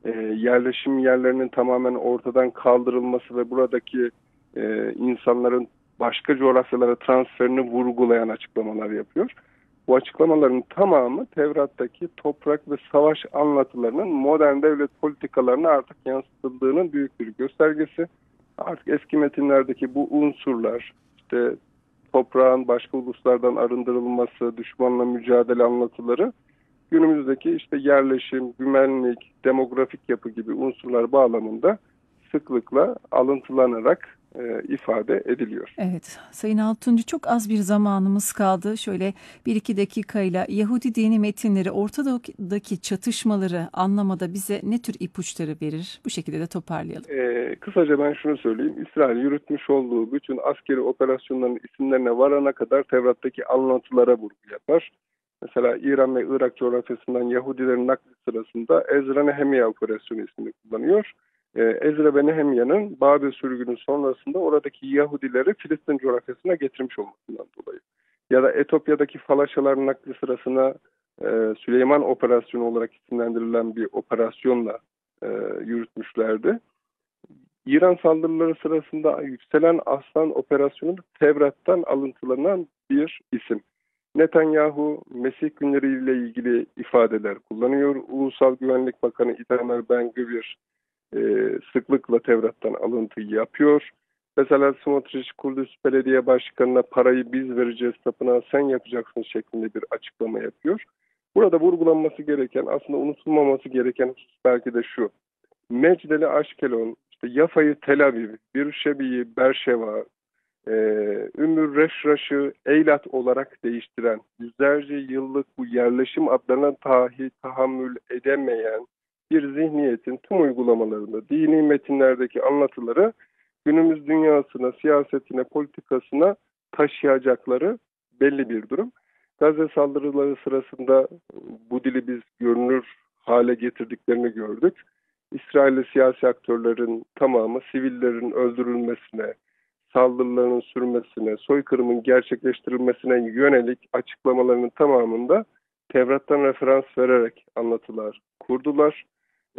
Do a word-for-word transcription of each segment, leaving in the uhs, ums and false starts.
e, yerleşim yerlerinin tamamen ortadan kaldırılması ve buradaki e, insanların başka coğrafyalara transferini vurgulayan açıklamalar yapıyor. Bu açıklamaların tamamı Tevrat'taki toprak ve savaş anlatılarının modern devlet politikalarına artık yansıtıldığının büyük bir göstergesi. Artık eski metinlerdeki bu unsurlar, işte toprağın başka uluslardan arındırılması, düşmanla mücadele anlatıları günümüzdeki işte yerleşim, güvenlik, demografik yapı gibi unsurlar bağlamında sıklıkla alıntılanarak e, ifade ediliyor. Evet, Sayın Altuncu, çok az bir zamanımız kaldı. Şöyle bir iki dakikayla Yahudi dini metinleri, ortadaki çatışmaları anlamada bize ne tür ipuçları verir? Bu şekilde de toparlayalım. E, kısaca ben şunu söyleyeyim. İsrail yürütmüş olduğu bütün askeri operasyonların isimlerine varana kadar Tevrat'taki anlatılara vurgu yapar. Mesela İran ve Irak coğrafyasından Yahudilerin nakli sırasında Ezra Nehemya operasyonu ismini kullanıyor. Ee, Ezra ve Nehemya'nın Babil sürgünü sonrasında oradaki Yahudileri Filistin coğrafyasına getirmiş olmasından dolayı. Ya da Etiyopya'daki Falaşalar nakli sırasına e, Süleyman operasyonu olarak isimlendirilen bir operasyonla e, yürütmüşlerdi. İran saldırıları sırasında yükselen Aslan operasyonu da Tevrat'tan alıntılanan bir isim. Netanyahu Mesih günleriyle ilgili ifadeler kullanıyor. Ulusal Güvenlik Bakanı Itamar Ben-Gvir e, sıklıkla Tevrat'tan alıntı yapıyor. Mesela Smotrich Kudüs Belediye Başkanı'na parayı biz vereceğiz, tapınağı sen yapacaksın şeklinde bir açıklama yapıyor. Burada vurgulanması gereken, aslında unutulmaması gereken husus belki de şu. Mecdeli Aşkelon, işte Yafa'yı Tel Aviv, Birşebi'yi Berşeva, e, Ümmü Reşraş'ı Eylat olarak değiştiren, yüzlerce yıllık bu yerleşim adlarına dahi tahammül edemeyen bir zihniyetin tüm uygulamalarında dini metinlerdeki anlatıları günümüz dünyasına, siyasetine, politikasına taşıyacakları belli bir durum. Gazze saldırıları sırasında bu dili biz görünür hale getirdiklerini gördük. İsrailli siyasi aktörlerin tamamı sivillerin öldürülmesine, saldırıların sürmesine, soykırımın gerçekleştirilmesine yönelik açıklamalarının tamamında Tevrat'tan referans vererek anlatılar kurdular ee,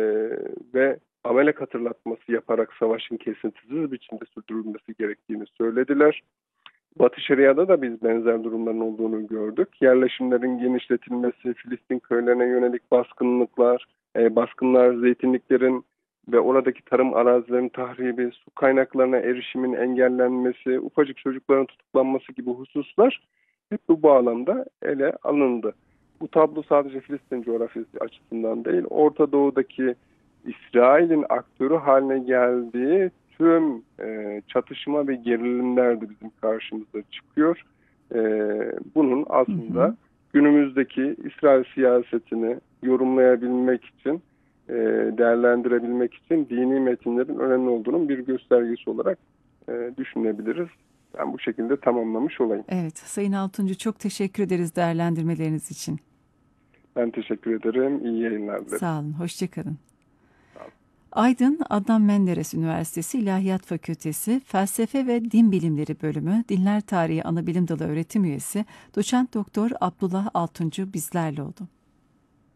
ve amelek hatırlatması yaparak savaşın kesintisiz biçimde sürdürülmesi gerektiğini söylediler. Batı Şeria'da da biz benzer durumların olduğunu gördük. Yerleşimlerin genişletilmesi, Filistin köylerine yönelik baskınlıklar, e, baskınlar, zeytinliklerin ve oradaki tarım arazilerinin tahribi, su kaynaklarına erişimin engellenmesi, ufacık çocukların tutuklanması gibi hususlar hep bu bağlamda ele alındı. Bu tablo sadece Filistin coğrafyası açısından değil, Orta Doğu'daki İsrail'in aktörü haline geldiği tüm e, çatışma ve gerilimler de bizim karşımıza çıkıyor. E, bunun Hı hı. aslında günümüzdeki İsrail siyasetini yorumlayabilmek için, e, değerlendirebilmek için dini metinlerin önemli olduğunun bir göstergesi olarak e, düşünebiliriz. Ben bu şekilde tamamlamış olayım. Evet, Sayın Altuncu, çok teşekkür ederiz değerlendirmeleriniz için. Ben teşekkür ederim. İyi yayınlar dilerim. Sağ olun, hoşça kalın. Sağ olun. Aydın Adnan Menderes Üniversitesi İlahiyat Fakültesi Felsefe ve Din Bilimleri Bölümü Dinler Tarihi Anabilim Dalı Öğretim Üyesi Doçent Doktor Abdullah Altuncu bizlerle oldu.